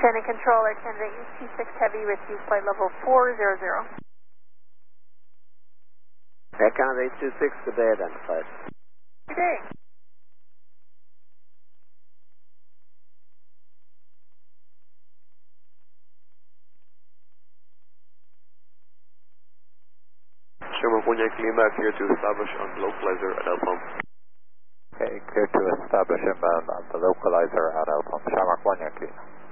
Canada Control, Air Canada ET6 Heavy with you, flight level 400. Air Canada 826, good day identified. Good day. Sherman Cognac Lima, clear to establish on the localizer at Alpha. Okay, clear to establish inbound on the localizer at Alpha. Shamrock 1 Yankee.